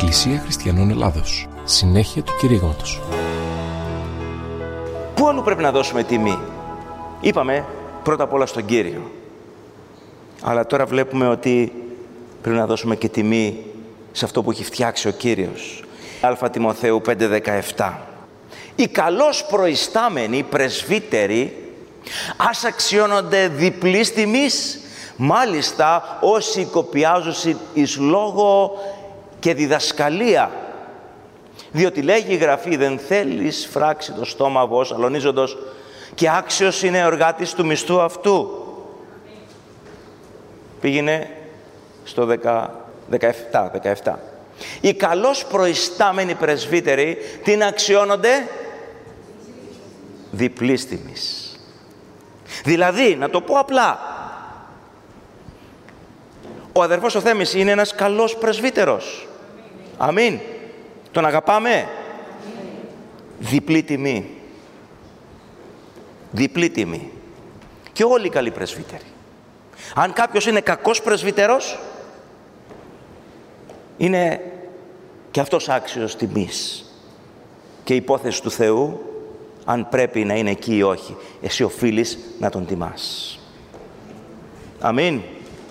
Εκκλησία Χριστιανών Ελλάδος. Συνέχεια του κηρύγματος. Πού αλλού πρέπει να δώσουμε τιμή? Είπαμε πρώτα απ' όλα στον Κύριο. Αλλά τώρα βλέπουμε ότι πρέπει να δώσουμε και τιμή σε αυτό που έχει φτιάξει ο Κύριος. Α Τιμοθέου 5:17. Οι καλώς προϊστάμενοι πρεσβύτεροι ας αξιώνονται διπλής τιμής, μάλιστα όσοι κοπιάζουν εις λόγο και διδασκαλία. Διότι λέγει η Γραφή, δεν θέλεις φράξει το στόμα βος αλωνίζοντος, και άξιος είναι ο εργάτης του μισθού αυτού. Πήγαινε στο 17. Οι καλώς προϊστάμενοι πρεσβύτεροι την αξιώνονται διπλής τιμής. Δηλαδή, να το πω απλά, ο αδερφός ο Θέμης είναι ένας καλός πρεσβύτερος. Αμήν. Τον αγαπάμε. Διπλή τιμή. Διπλή τιμή. Και όλοι οι καλοί πρεσβύτεροι. Αν κάποιος είναι κακός πρεσβύτερος, είναι και αυτός άξιος τιμής. Και η υπόθεση του Θεού, αν πρέπει να είναι εκεί ή όχι, εσύ οφείλεις να τον τιμάς. Αμήν.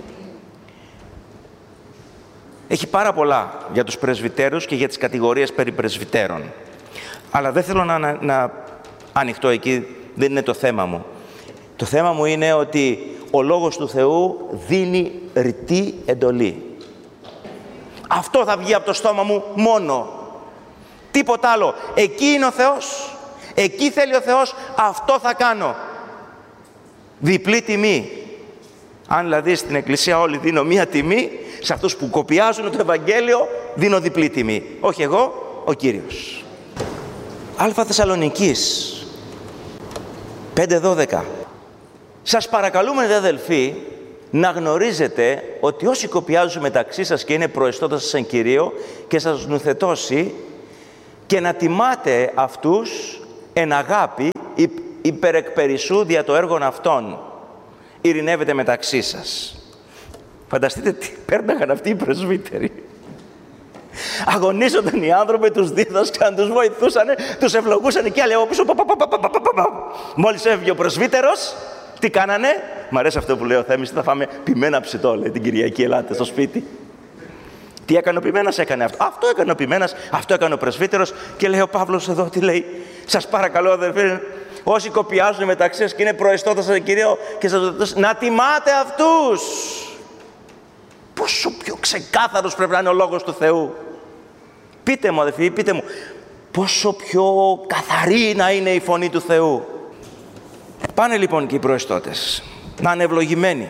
Έχει πάρα πολλά για τους πρεσβυτέρους και για τις κατηγορίες περί πρεσβυτέρων. Αλλά δεν θέλω να ανοιχτώ εκεί, δεν είναι το θέμα μου. Το θέμα μου είναι ότι ο Λόγος του Θεού δίνει ρητή εντολή. Αυτό θα βγει από το στόμα μου μόνο. Τίποτα άλλο. Εκεί είναι ο Θεός. Εκεί θέλει ο Θεός. Αυτό θα κάνω. Διπλή τιμή. Αν δηλαδή στην Εκκλησία όλοι δίνω μία τιμή, σε αυτούς που κοπιάζουν το Ευαγγέλιο δίνω διπλή τιμή. Όχι εγώ, ο Κύριος. Α Θεσσαλονικής 5:12. Σας παρακαλούμε, δε αδελφοί, να γνωρίζετε ότι όσοι κοπιάζουν μεταξύ σας και είναι προεστώτας σας εν Κυρίω και σας νουθετώσει, και να τιμάτε αυτούς εν αγάπη υπερεκπερισσού δια το έργον αυτών. Ειρηνεύετε μεταξύ σας. Φανταστείτε τι παίρναγαν αυτοί οι πρεσβύτεροι. Αγωνίζονταν οι άνθρωποι, τους δίδασκαν, τους βοηθούσαν, τους ευλογούσαν και άλλοι από πίσω. Μόλις έφυγε ο πρεσβύτερος, τι κάνανε? Μ' αρέσει αυτό που λέει ο Θέμης, θα φάμε πιμένα ψητό, λέει την Κυριακή, ελάτε στο σπίτι. Τι έκανε ο ποιμένας? Έκανε αυτό. Αυτό έκανε ο ποιμένας, αυτό έκανε ο πρεσβύτερος. Και λέει ο Παύλος εδώ, τι λέει? Σας παρακαλώ, αδερφοί, όσοι κοπιάζουν μεταξύ σας και είναι προεστώτας σας Κυρίω και σας να τιμάτε αυτούς. Πόσο πιο ξεκάθαρος πρέπει να είναι ο Λόγος του Θεού. Πείτε μου, αδερφοί, πείτε μου, πόσο πιο καθαρή να είναι η φωνή του Θεού. Πάνε λοιπόν και οι προεστώτες να είναι ευλογημένοι.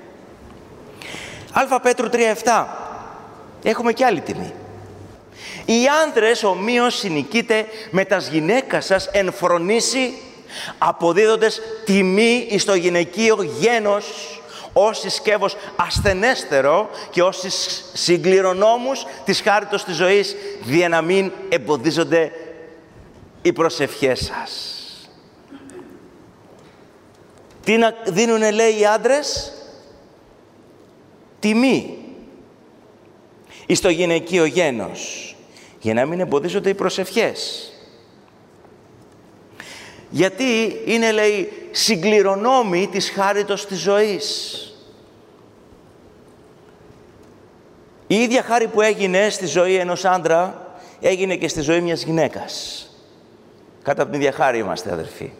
Α Πέτρου 3:7. Έχουμε και άλλη τιμή. Οι άντρες ομοίως συνοικείτε με τας γυναίκας σας εν φρονήσει, αποδίδοντες τιμή εις το γυναικείο γένος, ως συσκεύος ασθενέστερο και ως συγκληρονόμους της χάριτος της ζωής, δια να μην εμποδίζονται οι προσευχές σας. Τι να δίνουνε, λέει, οι άντρες? Τιμή εις το γυναικείο γένος, για να μην εμποδίζονται οι προσευχές. Γιατί είναι, λέει, συγκληρονόμοι της χάριτος της ζωής. Η ίδια χάρη που έγινε στη ζωή ενός άντρα, έγινε και στη ζωή μιας γυναίκας. Κάτω από την ίδια χάρη είμαστε, αδερφοί.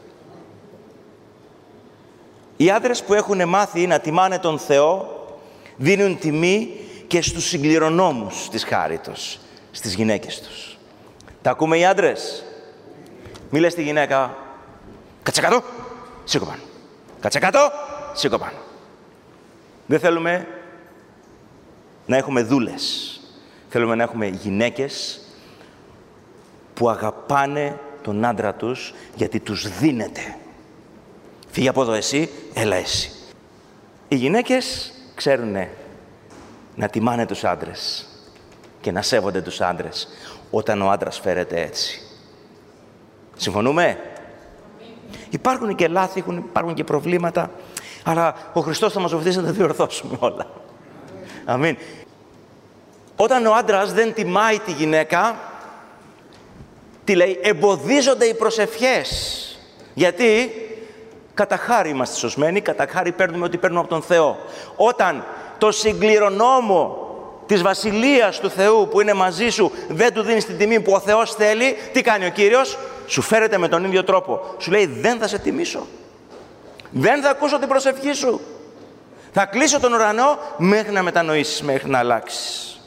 Οι άντρες που έχουν μάθει να τιμάνε τον Θεό, δίνουν τιμή και στους συγκληρονόμους της χάριτος, στις γυναίκες τους. Τα ακούμε οι άντρες? Μη λες στη γυναίκα, κάτσε κάτω, σήκω πάνω. Κάτσε κάτω, σήκω πάνω. Δεν θέλουμε να έχουμε δούλες. Θέλουμε να έχουμε γυναίκες που αγαπάνε τον άντρα τους γιατί τους δίνεται. Φύγε από εδώ εσύ, έλα εσύ. Οι γυναίκες ξέρουνε να τιμάνε τους άντρες και να σέβονται τους άντρες όταν ο άντρας φέρεται έτσι. Συμφωνούμε? Υπάρχουν και λάθη, υπάρχουν και προβλήματα, αλλά ο Χριστός θα μας βοηθήσει να τα διορθώσουμε όλα. Αμήν. Όταν ο άντρας δεν τιμάει τη γυναίκα, τι λέει? Εμποδίζονται οι προσευχές. Γιατί? Κατά χάρη είμαστε σωσμένοι, κατά χάρη παίρνουμε ό,τι παίρνουμε από τον Θεό. Όταν το συγκληρονόμο της Βασιλείας του Θεού που είναι μαζί σου δεν του δίνεις την τιμή που ο Θεός θέλει, τι κάνει ο Κύριος? Σου φέρεται με τον ίδιο τρόπο. Σου λέει, δεν θα σε τιμήσω. Δεν θα ακούσω την προσευχή σου. Θα κλείσω τον ουρανό μέχρι να μετανοήσεις, μέχρι να αλλάξεις.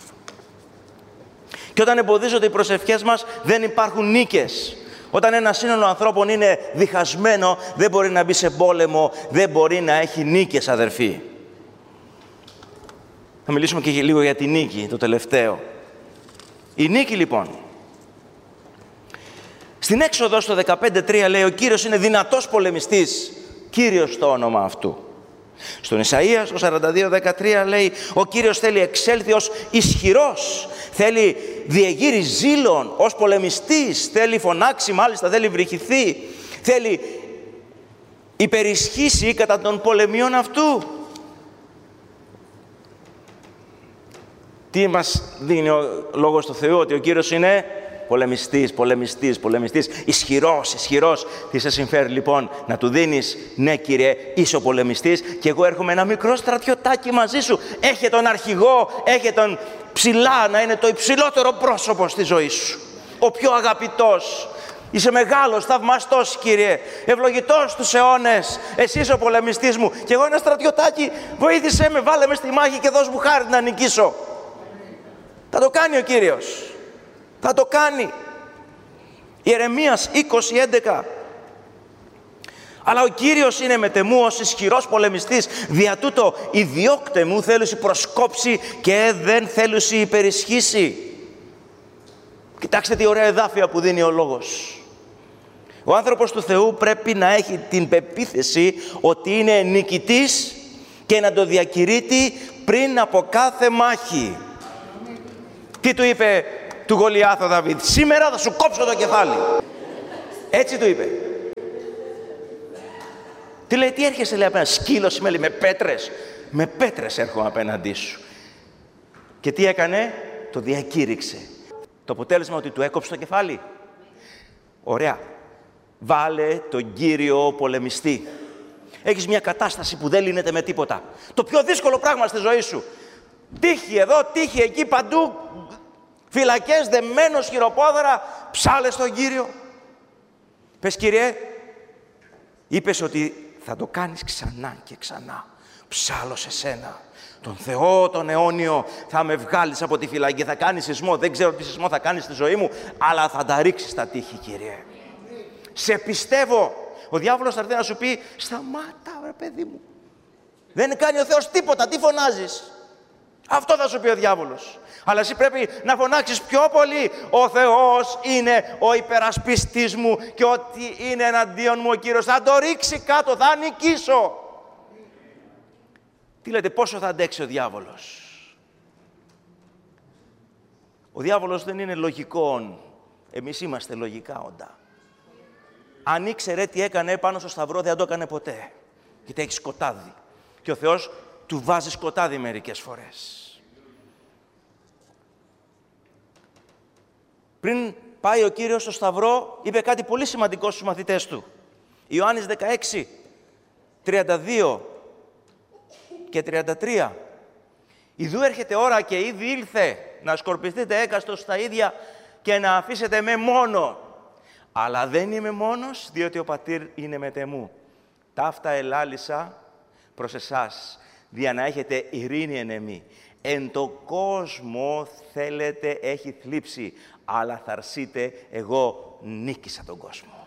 Και όταν εμποδίζονται οι προσευχές μας, δεν υπάρχουν νίκες. Όταν ένα σύνολο ανθρώπων είναι διχασμένο, δεν μπορεί να μπει σε πόλεμο, δεν μπορεί να έχει νίκες, αδερφοί. Θα μιλήσουμε και λίγο για τη νίκη, το τελευταίο. Η νίκη, λοιπόν. Στην Έξοδο στο 15:3 λέει, ο Κύριος είναι δυνατός πολεμιστής, Κύριος το όνομα αυτού. Στον Ισαΐα, στο 42:13 λέει, ο Κύριος θέλει εξέλθει ως ισχυρός, θέλει διεγείρει ζήλων ως πολεμιστής, θέλει φωνάξει, μάλιστα θέλει βρυχηθεί, θέλει υπερισχύσει κατά των πολεμιών αυτού. Τι μας δίνει ο Λόγος του Θεού? Ότι ο Κύριος είναι πολεμιστής, ισχυρός. Τι σε συμφέρει λοιπόν να του δίνεις? Ναι, Κύριε, είσαι ο πολεμιστής και εγώ έρχομαι ένα μικρό στρατιωτάκι μαζί σου. Έχε τον αρχηγό, έχε τον ψηλά, να είναι το υψηλότερο πρόσωπο στη ζωή σου. Ο πιο αγαπητός. Είσαι μεγάλος, θαυμαστός, Κύριε, ευλογητός στους αιώνες. Εσύ είσαι ο πολεμιστής μου και εγώ ένα στρατιωτάκι, βοήθησέ με, βάλε με στη μάχη και δώσ' μου χάρη να νικήσω. Θα το κάνει ο Κύριος. Θα το κάνει. Ιερεμίας 20:11. Αλλά ο Κύριος είναι μετεμού ως ισχυρός πολεμιστής, δια τούτο η διώκτε μου θέλουσι προσκόψει και δεν θέλουσι υπερισχύσει. Κοιτάξτε τι ωραία εδάφια που δίνει ο Λόγος. Ο άνθρωπος του Θεού πρέπει να έχει την πεποίθηση ότι είναι νικητής και να το διακηρύττει πριν από κάθε μάχη. Τι του είπε του Γολιάθ ο Δαβίδ? Σήμερα θα σου κόψω το κεφάλι. Έτσι του είπε. Τι λέει? Τι έρχεσαι, λέει, απέναντι? Σκύλος είμαι, λέει, με πέτρες. Με πέτρες έρχομαι απέναντί σου. Και τι έκανε? Το διακήρυξε. Το αποτέλεσμα ότι του έκοψε το κεφάλι. Ωραία. Βάλε τον Κύριο πολεμιστή. Έχεις μια κατάσταση που δεν λύνεται με τίποτα. Το πιο δύσκολο πράγμα στη ζωή σου. Τύχη εδώ, τύχη εκεί, παντού. Φυλακές, δεμένος, χειροπόδαρα. Ψάλε στον Κύριο. Πες, Κύριε, είπες ότι θα το κάνεις ξανά και ξανά. Ψάλω σε σένα. Τον Θεό, τον αιώνιο, θα με βγάλεις από τη φυλακή. Θα κάνεις σεισμό. Δεν ξέρω τι σεισμό θα κάνεις στη ζωή μου, αλλά θα τα ρίξεις τα τείχη, Κύριε. Σε πιστεύω. Ο διάβολος θα έρθει να σου πει, σταμάτα, ρε παιδί μου. Δεν κάνει ο Θεός τίποτα. Τι φωνάζεις? Αυτό θα σου πει ο διάβολος. Αλλά εσύ πρέπει να φωνάξεις πιο πολύ. Ο Θεός είναι ο υπερασπιστής μου και ό,τι είναι εναντίον μου ο Κύριος θα το ρίξει κάτω, θα νικήσω. Τι λέτε, πόσο θα αντέξει ο διάβολος? Ο διάβολος δεν είναι λογικών. Εμείς είμαστε λογικά όντα. Αν ήξερε τι έκανε πάνω στο σταυρό, δεν το έκανε ποτέ. Γιατί έχει σκοτάδι. Και ο Θεός του βάζει σκοτάδι μερικές φορές. Πριν πάει ο Κύριος στο σταυρό, είπε κάτι πολύ σημαντικό στους μαθητές του. Ιωάννης 16, 32 και 33. Ιδού έρχεται ώρα και ήδη ήλθε να σκορπιστείτε έκαστος στα ίδια και να αφήσετε με μόνο. Αλλά δεν είμαι μόνος, διότι ο Πατήρ είναι μετεμού. Ταύτα ελάλησα προς εσάς, δια να έχετε ειρήνη εν εμεί. Εν το κόσμο θέλετε έχει θλίψη, αλλά θα αρσείτε, εγώ νίκησα τον κόσμο.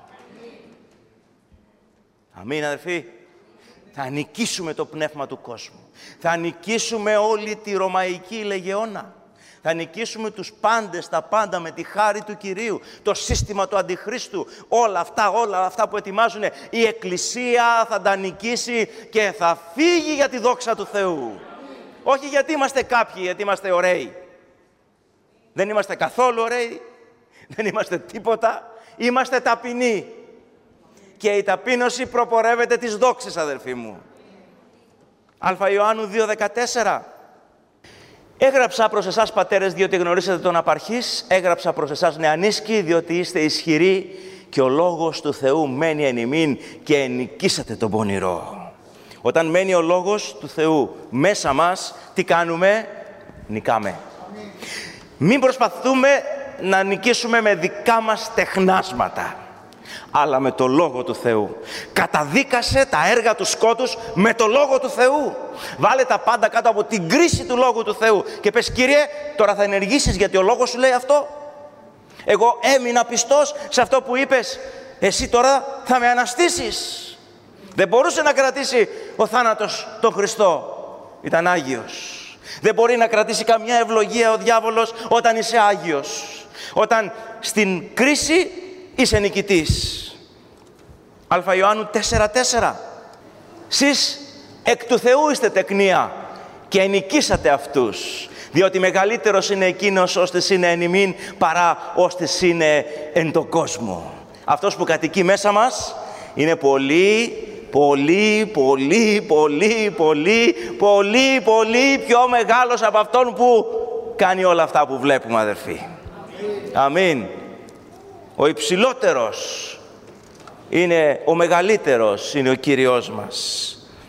Αμήν, αδερφοί. Θα νικήσουμε το πνεύμα του κόσμου. Θα νικήσουμε όλη τη Ρωμαϊκή λεγεώνα. Θα νικήσουμε τους πάντες, τα πάντα με τη χάρη του Κυρίου. Το σύστημα του Αντιχρίστου, όλα αυτά που ετοιμάζουν. Η Εκκλησία θα τα νικήσει και θα φύγει για τη δόξα του Θεού. Όχι γιατί είμαστε κάποιοι, γιατί είμαστε ωραίοι. Δεν είμαστε καθόλου ωραίοι. Δεν είμαστε τίποτα. Είμαστε ταπεινοί. Και η ταπείνωση προπορεύεται τις δόξες, αδελφοί μου. Α Ιωάννου 2:14. Έγραψα προς εσάς πατέρες, διότι γνωρίσατε τον απαρχής. Έγραψα προς εσάς νεανίσκοι, διότι είστε ισχυροί και ο λόγος του Θεού μένει εν ημίν και ενικήσατε τον πονηρό. Όταν μένει ο λόγος του Θεού μέσα μας, τι κάνουμε? Νικάμε. Μην προσπαθούμε να νικήσουμε με δικά μας τεχνάσματα, αλλά με το Λόγο του Θεού. Καταδίκασε τα έργα του σκότους με το Λόγο του Θεού. Βάλε τα πάντα κάτω από την κρίση του Λόγου του Θεού και πες, Κύριε, τώρα θα ενεργήσεις γιατί ο Λόγος σου λέει αυτό. Εγώ έμεινα πιστός σε αυτό που είπες, εσύ τώρα θα με αναστήσεις. Δεν μπορούσε να κρατήσει ο θάνατος τον Χριστό. Ήταν Άγιος. Δεν μπορεί να κρατήσει καμιά ευλογία ο διάβολος όταν είσαι Άγιος. Όταν στην κρίση είσαι νικητής. Α Ιωάννου 4:4. Σεις εκ του Θεού είστε τεκνία και ενικήσατε αυτούς. Διότι μεγαλύτερος είναι εκείνος ώστες είναι εν ημίν παρά ώστες είναι εν τον κόσμο. Αυτός που κατοικεί μέσα μας είναι πολύ πιο μεγάλος από αυτόν που κάνει όλα αυτά που βλέπουμε, αδερφοί. Αμήν. Ο υψηλότερος είναι, ο μεγαλύτερος είναι ο Κύριος μας.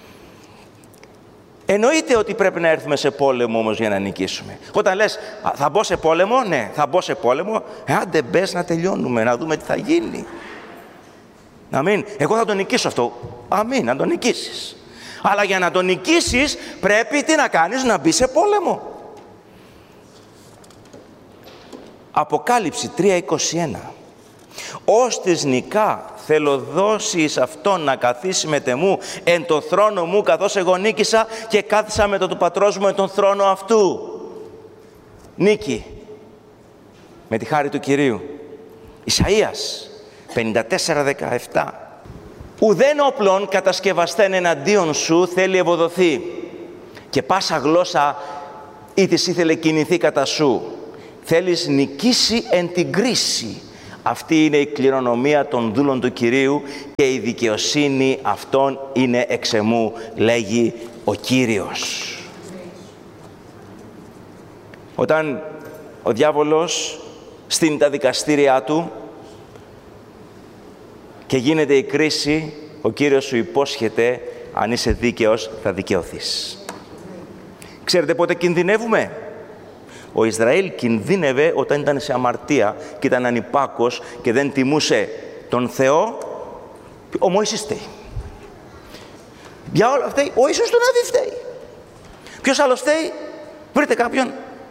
Εννοείται ότι πρέπει να έρθουμε σε πόλεμο όμως για να νικήσουμε. Όταν λες, θα μπω σε πόλεμο, ναι, θα μπω σε πόλεμο, άντε μπες να τελειώνουμε, να δούμε τι θα γίνει. Αμήν. Εγώ θα τον νικήσω αυτό. Αμήν, να τον νικήσεις. Αλλά για να τον νικήσεις πρέπει τι να κάνεις? Να μπεις σε πόλεμο. Αποκάλυψη 3:21. Ώστις νικά θέλω δώσει εις αυτόν να καθίσει μετεμού εν το θρόνο μου, καθώς εγώ νίκησα και κάθισα με το του πατρός μου εν τον θρόνο αυτού. Νίκη με τη χάρη του Κυρίου. Ισαΐας 54:17. Ουδέν όπλων κατασκευαστέν εναντίον σου θέλει ευωδοθεί και πάσα γλώσσα ή της ήθελε κινηθεί κατά σου. Θέλεις νικήσει εν την κρίση. Αυτή είναι η κληρονομία των δούλων του Κυρίου και η δικαιοσύνη αυτών είναι εξ εμού, λέγει ο Κύριος. Όταν ο διάβολος στείνει τα δικαστήριά του και γίνεται η κρίση, ο Κύριος σου υπόσχεται, αν είσαι δίκαιος θα δικαιωθείς. Ξέρετε πότε κινδυνεύουμε? Ο Ισραήλ κινδύνευε όταν ήταν σε αμαρτία και ήταν ανυπάκος και δεν τιμούσε τον Θεό. Ο Μωυσής φταίει. Για όλα φταίει. Ο Ιησούς του Ναβί φταίει. Ποιος άλλος φταίει? Βρείτε κάποιον.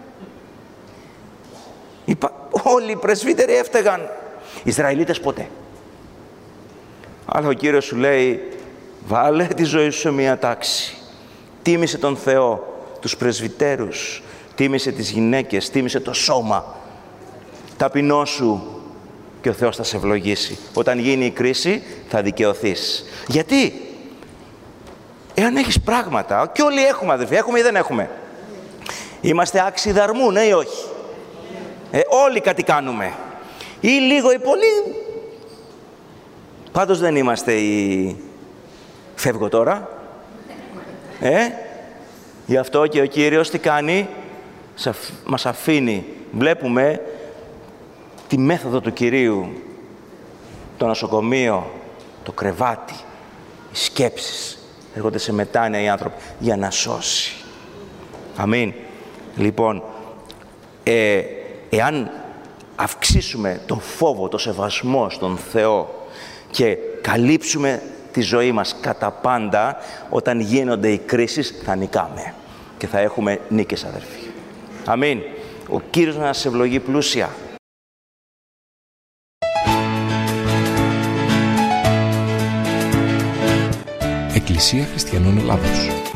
Όλοι οι πρεσβύτεροι έφταιγαν. Οι Ισραηλίτες ποτέ. Αλλά ο Κύριος σου λέει, βάλε τη ζωή σου σε μια τάξη. Τίμησε τον Θεό, τους πρεσβυτέρους, τίμησε τις γυναίκες, τίμησε το σώμα. Ταπεινώσου και ο Θεός θα σε ευλογήσει. Όταν γίνει η κρίση θα δικαιωθείς. Γιατί? Εάν έχεις πράγματα, και όλοι έχουμε αδελφοί, έχουμε ή δεν έχουμε? Είμαστε άξιοι δαρμού, ναι ή όχι? Όλοι κάτι κάνουμε. Ή λίγο ή πολύ. Πάντως δεν είμαστε οι... Φεύγω τώρα. Γι' αυτό και ο Κύριος τι κάνει? Μας αφήνει. Βλέπουμε τη μέθοδο του Κυρίου. Το νοσοκομείο, το κρεβάτι, οι σκέψεις. Έρχονται σε μετάνοια οι άνθρωποι για να σώσει. Αμήν. Λοιπόν, εάν αυξήσουμε τον φόβο, το σεβασμό στον Θεό και καλύψουμε τη ζωή μας κατά πάντα, όταν γίνονται οι κρίσεις θα νικάμε και θα έχουμε νίκες, αδερφοί. Αμήν. Ο Κύριος να σας ευλογεί πλούσια. Εκκλησία Χριστιανών Ελλάδος.